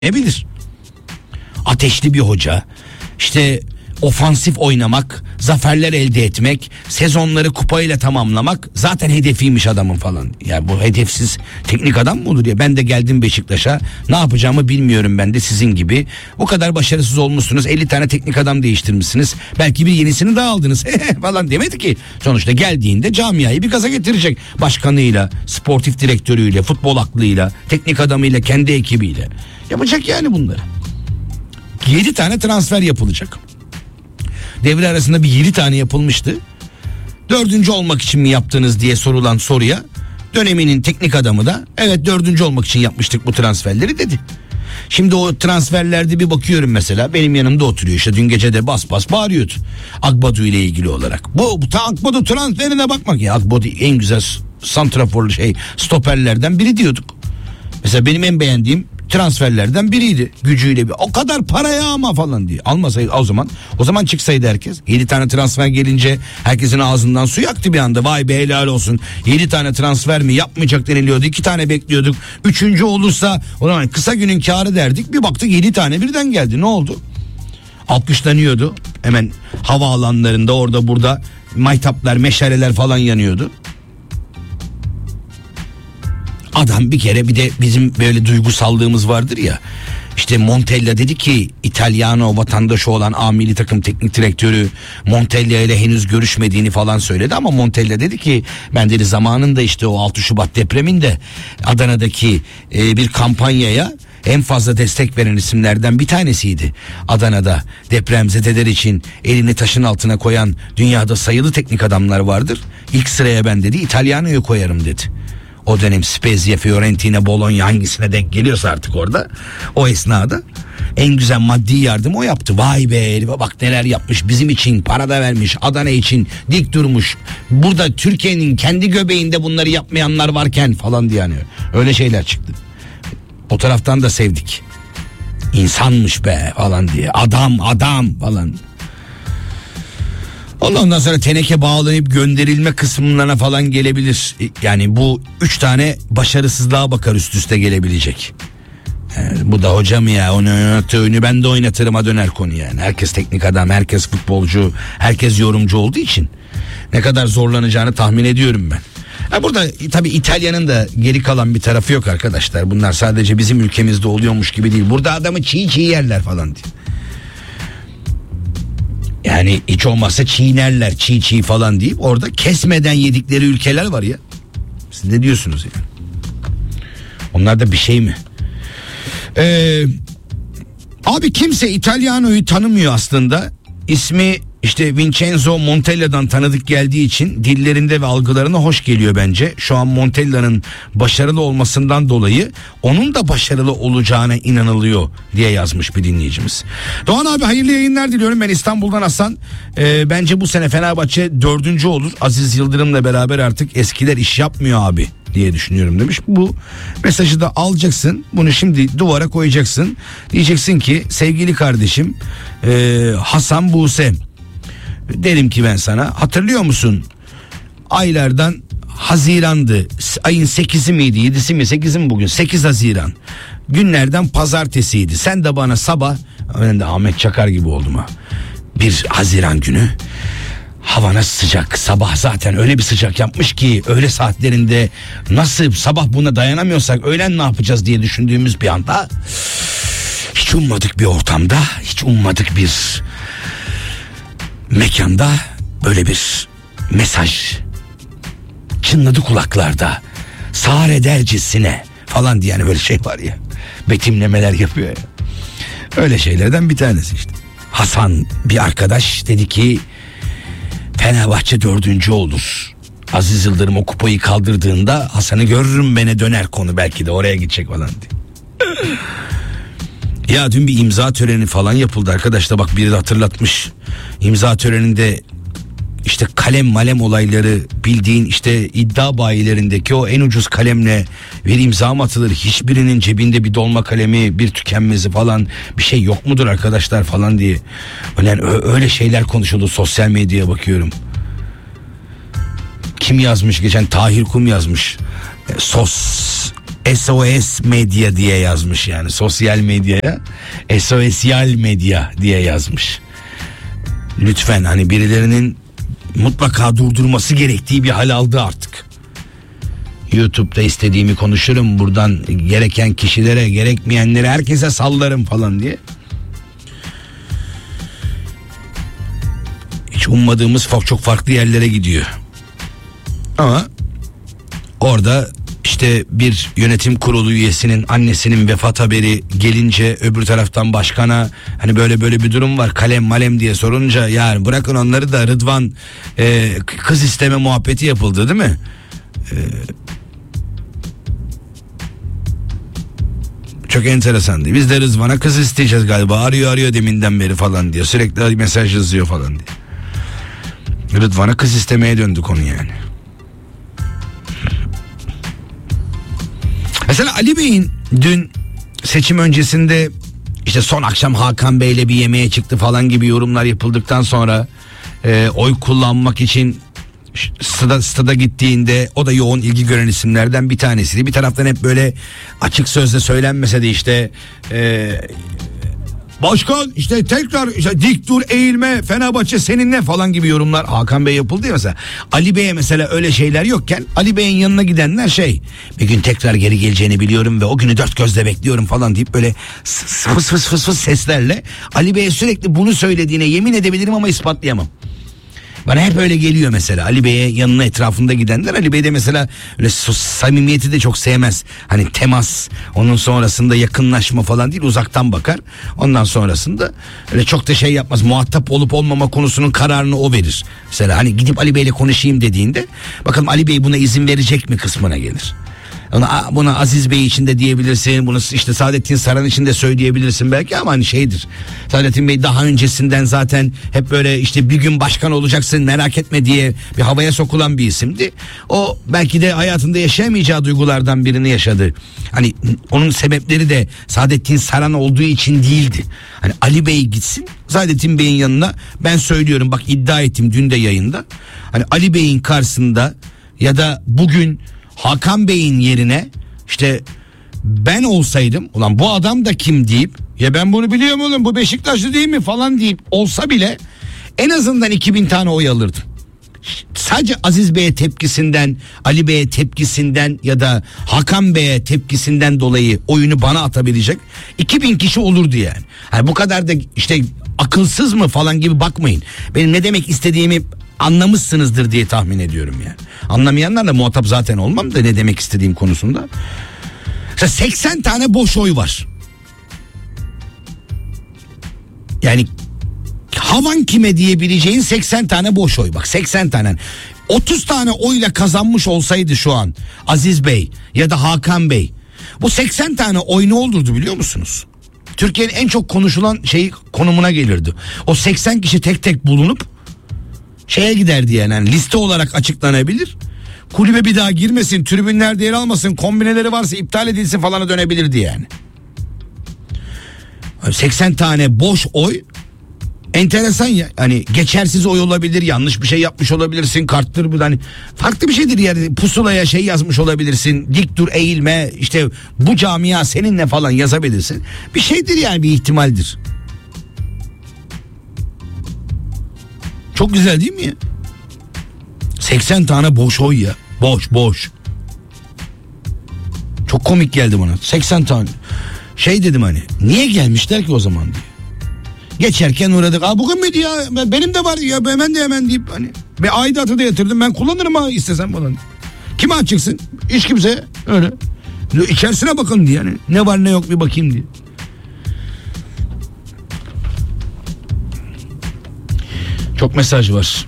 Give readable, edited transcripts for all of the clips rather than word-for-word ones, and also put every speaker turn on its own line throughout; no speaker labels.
Ne bilir? Ateşli bir hoca, işte ofansif oynamak, zaferler elde etmek, sezonları kupayla tamamlamak zaten hedefiymiş adamın falan. Ya bu hedefsiz teknik adam mı olur ya? Ben de geldim Beşiktaş'a, ne yapacağımı bilmiyorum, ben de sizin gibi. O kadar başarısız olmuşsunuz, 50 tane teknik adam değiştirmişsiniz, belki bir yenisini daha aldınız falan demedi ki. Sonuçta geldiğinde camiayı bir gaza getirecek. Başkanıyla, sportif direktörüyle, futbol aklıyla, teknik adamıyla, kendi ekibiyle. Yapacak yani bunları. 7 tane transfer yapılacak. Devre arasında bir 7 tane yapılmıştı. 4. olmak için mi yaptınız diye sorulan soruya döneminin teknik adamı da evet 4. olmak için yapmıştık bu transferleri dedi. Şimdi o transferlerde bir bakıyorum, mesela benim yanımda oturuyor, işte dün gece de bas bas bağırıyordu Agbodu ile ilgili olarak. Bu Agbodu transferine bakmak ya, Agbodu en güzel santrafor stoperlerden biri diyorduk. Mesela benim en beğendiğim transferlerden biriydi. Gücüyle bir o kadar paraya ama falan diye. Almasaydı o zaman çıksaydı herkes. 7 tane transfer gelince herkesin ağzından su yaktı bir anda. Vay be, helal olsun. 7 tane transfer mi yapmayacak deniliyordu. 2 tane bekliyorduk. 3. olursa o zaman kısa günün kârı derdik. Bir baktık 7 tane birden geldi. Ne oldu? Alkışlanıyordu. Hemen havaalanlarında orada burada maytaplar, meşaleler falan yanıyordu. Adam bir kere, bir de bizim böyle duygusallığımız vardır ya. İşte Montella dedi ki, İtalyano vatandaşı olan A milli takım teknik direktörü Montella ile henüz görüşmediğini falan söyledi, ama Montella dedi ki ben dedi zamanında işte o 6 Şubat depreminde Adana'daki bir kampanyaya en fazla destek veren isimlerden bir tanesiydi. Adana'da depremzedeler için elini taşın altına koyan dünyada sayılı teknik adamlar vardır. İlk sıraya ben dedi İtalyano'yu koyarım dedi. O dönem Spezia, Fiorentina, Bologna hangisine denk geliyorsa artık orada, o esnada en güzel maddi yardım o yaptı. Vay be, bak neler yapmış bizim için, para da vermiş, Adana için dik durmuş. Burada Türkiye'nin kendi göbeğinde bunları yapmayanlar varken falan diye, yani öyle şeyler çıktı. O taraftan da sevdik. İnsanmış be falan diye, adam falan. Ondan sonra teneke bağlanıp gönderilme kısımlarına falan gelebilir. Yani bu 3 tane başarısızlığa bakar üst üste gelebilecek. Yani bu da hocam ya, onu oynatıyor, ben de oynatırıma döner konu yani. Herkes teknik adam, herkes futbolcu, herkes yorumcu olduğu için ne kadar zorlanacağını tahmin ediyorum ben. Burada tabii İtalya'nın da geri kalan bir tarafı yok arkadaşlar. Bunlar sadece bizim ülkemizde oluyormuş gibi değil. Burada adamı çiğ yerler falan diye. Yani hiç olmazsa çiğnerler, çiğ falan deyip orada kesmeden yedikleri ülkeler var ya. Siz ne diyorsunuz yani? Onlar da bir şey mi? Abi kimse İtalyano'yu tanımıyor aslında. İsmi işte Vincenzo Montella'dan tanıdık geldiği için dillerinde ve algılarına hoş geliyor bence. Şu an Montella'nın başarılı olmasından dolayı onun da başarılı olacağına inanılıyor diye yazmış bir dinleyicimiz. Doğan abi hayırlı yayınlar diliyorum. Ben İstanbul'dan Hasan. Bence bu sene Fenerbahçe 4. olur. Aziz Yıldırım'la beraber artık eskiler iş yapmıyor abi diye düşünüyorum demiş. Bu mesajı da alacaksın. Bunu şimdi duvara koyacaksın. Diyeceksin ki sevgili kardeşim Hasan Buse, derim ki ben sana, hatırlıyor musun? Aylardan Haziran'dı. Ayın 8'i miydi? 7'si mi? 8'i mi bugün? 8 Haziran. Günlerden pazartesiydi. Sen de bana sabah, ben de Ahmet Çakar gibi oldum ha. Bir Haziran günü. Hava nasıl sıcak, sabah zaten öyle bir sıcak yapmış ki öğle saatlerinde nasıl sabah buna dayanamıyorsak öğlen ne yapacağız diye düşündüğümüz bir anda, hiç ummadık bir ortamda, hiç ummadık bir mekanda böyle bir mesaj çınladı kulaklarda, sağır edercesine falan diye, yani böyle şey var ya, betimlemeler yapıyor ya. Öyle şeylerden bir tanesi işte. Hasan bir arkadaş dedi ki Fenerbahçe 4. olur. Aziz Yıldırım o kupayı kaldırdığında Hasan'ı görürüm, bana döner konu, belki de oraya gidecek falan diye. Ya dün bir imza töreni falan yapıldı arkadaşlar, bak biri de hatırlatmış. İmza töreninde işte kalem malem olayları, bildiğin işte iddia bayilerindeki o en ucuz kalemle bir imza mı atılır? Hiçbirinin cebinde bir dolma kalemi, bir tükenmezi falan bir şey yok mudur arkadaşlar falan diye. Yani öyle şeyler konuşuldu, sosyal medyaya bakıyorum. Kim yazmış geçen? Tahir Kum yazmış. Sos SOS medya diye yazmış, yani sosyal medyaya sosyal medya diye yazmış. Lütfen, hani birilerinin mutlaka durdurması gerektiği bir hal aldı artık. YouTube'da istediğimi konuşurum, buradan gereken kişilere, gerekmeyenlere herkese sallarım falan diye. Hiç ummadığımız çok farklı yerlere gidiyor. Ama orada işte bir yönetim kurulu üyesinin annesinin vefat haberi gelince öbür taraftan başkana hani böyle bir durum var, kalem malem diye sorunca, yani bırakın onları da Rıdvan kız isteme muhabbeti yapıldı değil mi? Çok enteresandı. Biz de Rıdvan'a kız isteyeceğiz galiba, arıyor deminden beri falan diyor, sürekli mesaj yazıyor falan diye. Rıdvan'a kız istemeye döndü konu yani. Mesela Ali Bey'in dün seçim öncesinde işte son akşam Hakan Bey'le bir yemeğe çıktı falan gibi yorumlar yapıldıktan sonra oy kullanmak için stada gittiğinde, o da yoğun ilgi gören isimlerden bir tanesiydi. Bir taraftan hep böyle açık sözle söylenmese de işte başkan işte tekrar işte dik dur, eğilme, Fenerbahçe seninle falan gibi yorumlar Hakan Bey yapıldı ya mesela. Ali Bey'e mesela öyle şeyler yokken Ali Bey'in yanına gidenler bir gün tekrar geri geleceğini biliyorum ve o günü dört gözle bekliyorum falan deyip böyle fıs seslerle Ali Bey'e sürekli bunu söylediğine yemin edebilirim ama ispatlayamam. Bana hep öyle geliyor mesela. Ali Bey'e yanına etrafında gidenler, Ali Bey de mesela öyle samimiyeti de çok sevmez. Hani temas, onun sonrasında yakınlaşma falan değil, uzaktan bakar. Ondan sonrasında öyle çok da yapmaz. Muhatap olup olmama konusunun kararını o verir. Mesela hani gidip Ali Bey'le konuşayım dediğinde, bakalım Ali Bey buna izin verecek mi kısmına gelir. Buna Aziz Bey için de diyebilirsin, bunu işte Saadettin Saran için de söyleyebilirsin belki, ama hani Saadettin Bey daha öncesinden zaten hep böyle işte bir gün başkan olacaksın merak etme diye bir havaya sokulan bir isimdi. O belki de hayatında yaşayamayacağı duygulardan birini yaşadı. Hani onun sebepleri de Saadettin Saran olduğu için değildi. Hani Ali Bey gitsin Saadettin Bey'in yanına, ben söylüyorum bak, iddia ettim dün de yayında. Hani Ali Bey'in karşısında ya da bugün Hakan Bey'in yerine işte ben olsaydım, ulan bu adam da kim deyip, ya ben bunu biliyorum oğlum bu Beşiktaşlı değil mi falan deyip olsa bile en azından 2000 tane oy alırdım. Sadece Aziz Bey'e tepkisinden, Ali Bey'e tepkisinden ya da Hakan Bey'e tepkisinden dolayı oyunu bana atabilecek 2000 kişi olurdu yani. Hani bu kadar da işte akılsız mı falan gibi bakmayın. Benim ne demek istediğimi anlamışsınızdır diye tahmin ediyorum yani. Anlamayanlarla muhatap zaten olmam da ne demek istediğim konusunda. Mesela 80 tane boş oy var. Yani havan kime diyebileceğin 80 tane boş oy, bak 80 tane. 30 tane oyla kazanmış olsaydı şu an Aziz Bey ya da Hakan Bey, bu 80 tane oy ne olurdu biliyor musunuz? Türkiye'nin en çok konuşulan konumuna gelirdi. O 80 kişi tek tek bulunup giderdi yani liste olarak açıklanabilir. Kulübe bir daha girmesin, tribünlerde yer almasın, kombineleri varsa iptal edilsin falana dönebilirdi yani. 80 tane boş oy enteresan ya, hani geçersiz oy olabilir, yanlış bir şey yapmış olabilirsin, karttır bu, hani farklı bir şeydir yani, pusulaya yazmış olabilirsin, dik dur eğilme, işte bu camia seninle falan yazabilirsin, bir şeydir yani, bir ihtimaldir. Çok güzel değil mi ya? 80 tane boş oy ya. Boş. Çok komik geldi bana. 80 tane. Dedim hani niye gelmişler ki o zaman diye. Geçerken uğradık. Bugün müydü ya? Benim de var ya, hemen deyip hani. Ve aidatı da yatırdım, ben kullanırım ha istesem falan. Kime açıksın? Hiç kimse öyle. İçerisine bakın diye yani. Ne var ne yok bir bakayım diye. Çok mesaj var.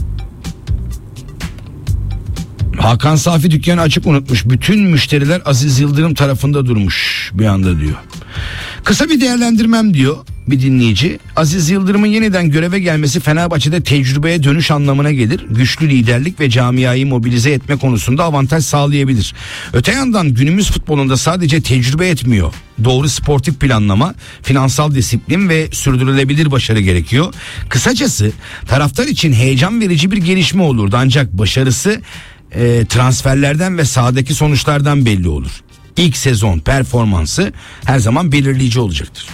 Hakan Safi dükkanı açık unutmuş. Bütün müşteriler Aziz Yıldırım tarafında durmuş bir anda diyor. Kısa bir değerlendirmem diyor bir dinleyici. Aziz Yıldırım'ın yeniden göreve gelmesi Fenerbahçe'de tecrübeye dönüş anlamına gelir. Güçlü liderlik ve camiayı mobilize etme konusunda avantaj sağlayabilir. Öte yandan günümüz futbolunda sadece tecrübe etmiyor. Doğru sportif planlama, finansal disiplin ve sürdürülebilir başarı gerekiyor. Kısacası taraftar için heyecan verici bir gelişme olurdu. Ancak başarısı transferlerden ve sahadaki sonuçlardan belli olur. İlk sezon performansı her zaman belirleyici olacaktır.